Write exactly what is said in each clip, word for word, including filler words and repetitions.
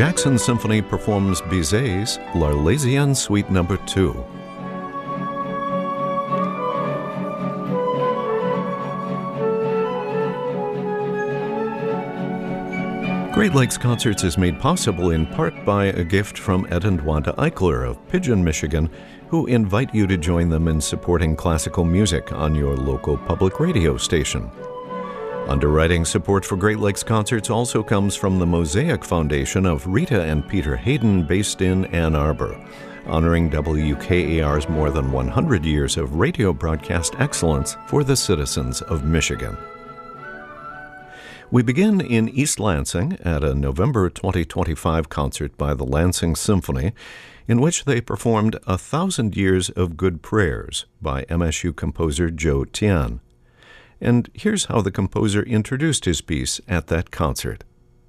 Jackson Symphony performs Bizet's L'Arlésienne Suite Number two. Great Lakes Concerts is made possible in part by a gift from Ed and Wanda Eichler of Pigeon, Michigan, who invite you to join them in supporting classical music on your local public radio station. Underwriting support for Great Lakes Concerts also comes from the Mosaic Foundation of Rita and Peter Hayden, based in Ann Arbor, honoring W K A R's more than one hundred years of radio broadcast excellence for the citizens of Michigan. We begin in East Lansing at a November twenty twenty-five concert by the Lansing Symphony, in which they performed A Thousand Years of Good Prayers by M S U composer Joe Tian. And here's how the composer introduced his piece at that concert.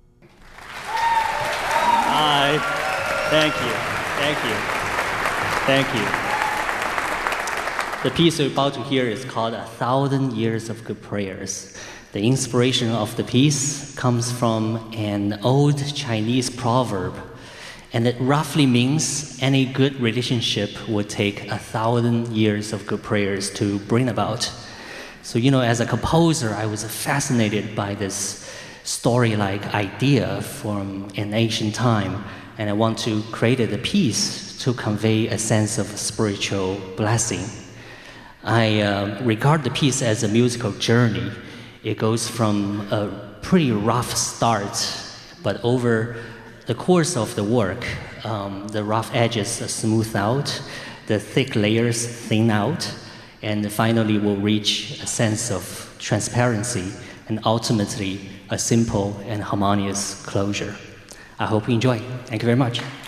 Hi. Thank you. Thank you. Thank you. The piece we're about to hear is called A Thousand Years of Good Prayers. The inspiration of the piece comes from an old Chinese proverb, and it roughly means any good relationship would take a thousand years of good prayers to bring about. So, you know, as a composer, I was fascinated by this story-like idea from an ancient time, and I want to create a piece to convey a sense of spiritual blessing. I uh, regard the piece as a musical journey. It goes from a pretty rough start, but over the course of the work, um, the rough edges smooth out, the thick layers thin out, and finally will reach a sense of transparency and ultimately a simple and harmonious closure. I hope you enjoy. Thank you very much.